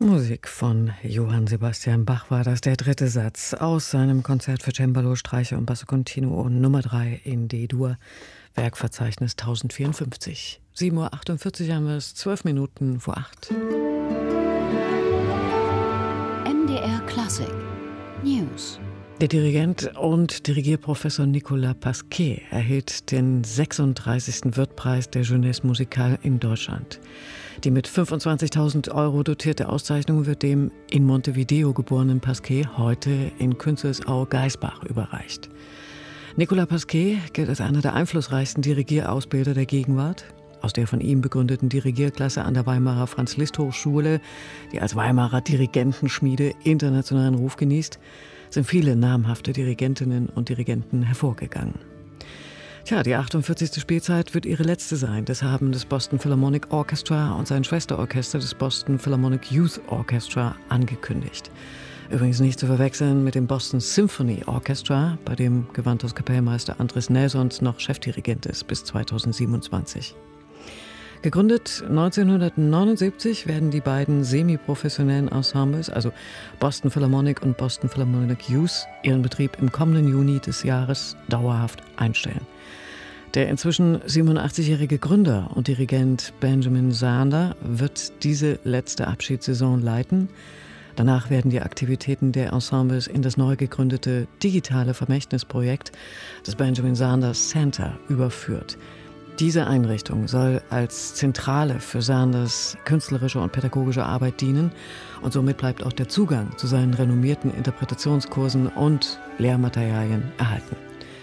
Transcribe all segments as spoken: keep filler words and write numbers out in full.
Musik von Johann Sebastian Bach war das, der dritte Satz aus seinem Konzert für Cembalo, Streicher und Basso Continuo Nummer drei in D-Dur, Werkverzeichnis tausendvierundfünfzig. sieben Uhr achtundvierzig haben wir es, zwölf Minuten vor acht. M D R Klassik News. Der Dirigent und Dirigierprofessor Nicolas Pasquet erhielt den sechsunddreißigsten Wirth-Preis der Jeunesse Musicale in Deutschland. Die mit fünfundzwanzigtausend Euro dotierte Auszeichnung wird dem in Montevideo geborenen Pasquet heute in Künzelsau-Geisbach überreicht. Nicolas Pasquet gilt als einer der einflussreichsten Dirigierausbilder der Gegenwart. Aus der von ihm begründeten Dirigierklasse an der Weimarer Franz-Liszt-Hochschule, die als Weimarer Dirigentenschmiede internationalen Ruf genießt, sind viele namhafte Dirigentinnen und Dirigenten hervorgegangen. Tja, die achtundvierzigste Spielzeit wird ihre letzte sein. Das haben das Boston Philharmonic Orchestra und sein Schwesterorchester, das Boston Philharmonic Youth Orchestra, angekündigt. Übrigens nicht zu verwechseln mit dem Boston Symphony Orchestra, bei dem gewandhaus Kapellmeister Andres Nelsons noch Chefdirigent ist bis zweitausendsiebenundzwanzig. Gegründet neunzehnhundertneunundsiebzig werden die beiden semiprofessionellen Ensembles, also Boston Philharmonic und Boston Philharmonic Youth, ihren Betrieb im kommenden Juni des Jahres dauerhaft einstellen. Der inzwischen siebenundachtzigjährige Gründer und Dirigent Benjamin Zander wird diese letzte Abschiedssaison leiten. Danach werden die Aktivitäten der Ensembles in das neu gegründete digitale Vermächtnisprojekt, das Benjamin Zander Center, überführt. Diese Einrichtung soll als Zentrale für Zanders künstlerische und pädagogische Arbeit dienen und somit bleibt auch der Zugang zu seinen renommierten Interpretationskursen und Lehrmaterialien erhalten.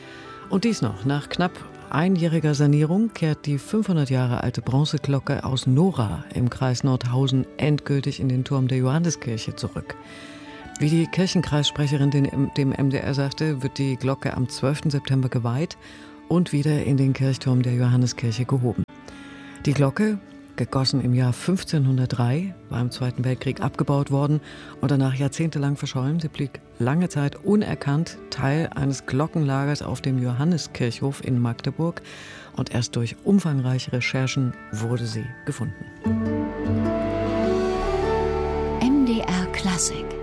Und dies noch: Nach knapp einjähriger Sanierung kehrt die fünfhundert Jahre alte Bronzeglocke aus Nora im Kreis Nordhausen endgültig in den Turm der Johanneskirche zurück. Wie die Kirchenkreissprecherin dem M D R sagte, wird die Glocke am zwölften September geweiht und wieder in den Kirchturm der Johanneskirche gehoben. Die Glocke, gegossen im Jahr fünfzehnhundertdrei, war im Zweiten Weltkrieg abgebaut worden und danach jahrzehntelang verschollen. Sie blieb lange Zeit unerkannt Teil eines Glockenlagers auf dem Johanneskirchhof in Magdeburg und erst durch umfangreiche Recherchen wurde sie gefunden. M D R Klassik.